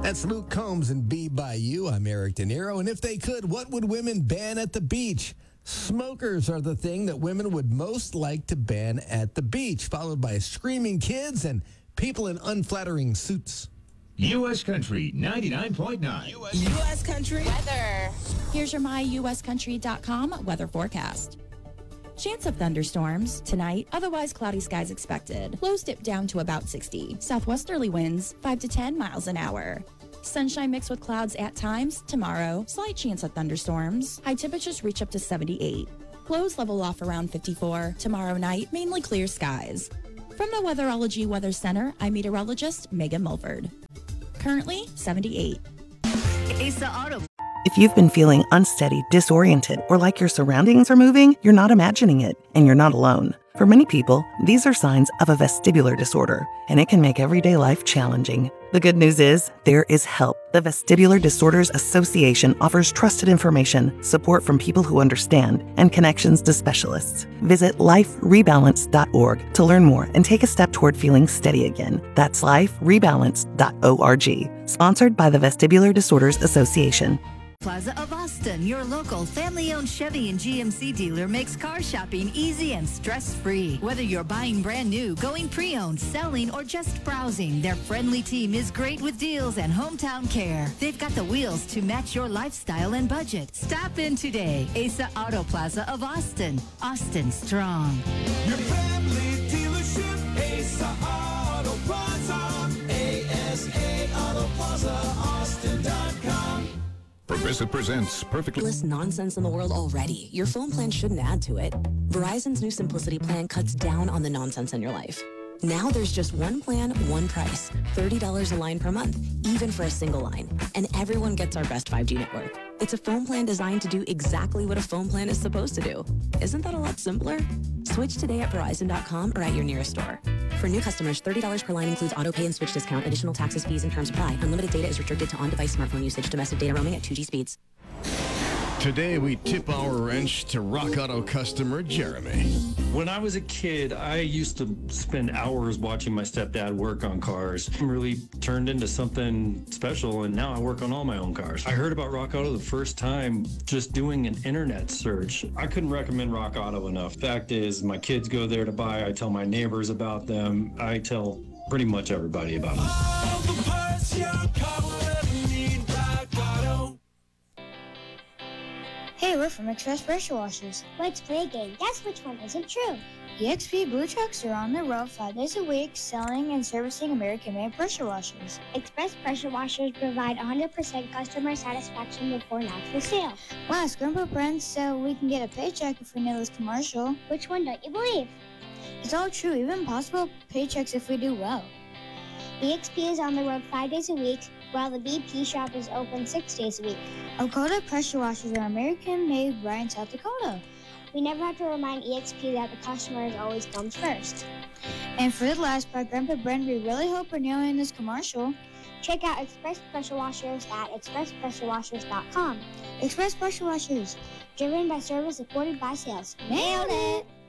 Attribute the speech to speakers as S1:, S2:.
S1: That's Luke Combs and Be By You. I'm Eric De Niro. And if they could, what would women ban at the beach? Smokers are the thing that women would most like to ban at the beach, followed by screaming kids and people in unflattering suits.
S2: U.S. Country 99.9.
S3: U.S. Country
S4: weather. Here's your myuscountry.com weather forecast. Chance of thunderstorms tonight, otherwise cloudy skies expected. Lows dip down to about 60. Southwesterly winds 5 to 10 miles an hour. Sunshine mixed with clouds at times. Tomorrow, slight chance of thunderstorms. High temperatures reach up to 78. Lows level off around 54. Tomorrow night, mainly clear skies. From the Weatherology Weather Center, I'm meteorologist Megan Mulford. Currently, 78.
S5: Asa Auto. If you've been feeling unsteady, disoriented, or like your surroundings are moving, you're not imagining it, and you're not alone. For many people, these are signs of a vestibular disorder, and it can make everyday life challenging. The good news is, there is help. The Vestibular Disorders Association offers trusted information, support from people who understand, and connections to specialists. Visit liferebalance.org to learn more and take a step toward feeling steady again. That's liferebalance.org. Sponsored by the Vestibular Disorders Association.
S6: Plaza of Austin, your local family-owned Chevy and GMC dealer, makes car shopping easy and stress-free. Whether you're buying brand new, going pre-owned, selling, or just browsing, their friendly team is great with deals and hometown care. They've got the wheels to match your lifestyle and budget. Stop in today. Asa Auto Plaza of Austin. Austin Strong.
S7: Your family dealership, Asa Auto Plaza. ASAAutoplaza.austin.com.
S2: Progressive presents Perfectly
S3: Less nonsense in the world already. Your phone plan shouldn't add to it. Verizon's new Simplicity plan cuts down on the nonsense in your life. Now there's just one plan, one price. $30 a line per month, even for a single line. And everyone gets our best 5G network. It's a phone plan designed to do exactly what a phone plan is supposed to do. Isn't that a lot simpler? Switch today at Verizon.com or at your nearest store. For new customers, $30 per line includes auto pay and switch discount. Additional taxes, fees, and terms apply. Unlimited data is restricted to on-device smartphone usage. Domestic data roaming at 2G speeds.
S8: Today, we tip our wrench to Rock Auto customer Jeremy.
S9: When I was a kid, I used to spend hours watching my stepdad work on cars. It really turned into something special, and now I work on all my own cars. I heard about Rock Auto the first time just doing an internet search. I couldn't recommend Rock Auto enough. Fact is, my kids go there to buy. I tell my neighbors about them. I tell pretty much everybody about them.
S7: All the parts your car will ever need, Rock Auto.
S10: Hey, we're from Express Pressure Washers.
S11: Let's play a game. Guess which one isn't true.
S10: EXP Blue Trucks are on the road 5 days a week selling and servicing American-made pressure washers.
S11: Express Pressure Washers provide 100% customer satisfaction before an actual sale.
S10: Wow, Grandpa Brent said we can get a paycheck if we nail this commercial.
S11: Which one don't you believe?
S10: It's all true, even possible paychecks if we do well.
S11: EXP is on the road 5 days a week, while the BP shop is open 6 days a week.
S10: Dakota Pressure Washers are American-made right in South Dakota.
S11: We never have to remind EXP that the customer always comes first.
S10: And for the last part, Grandpa Brent, we really hope we're nailing this commercial.
S11: Check out Express Pressure Washers at expresspressurewashers.com.
S10: Express Pressure Washers.
S11: Driven by service, supported by sales. Nailed it!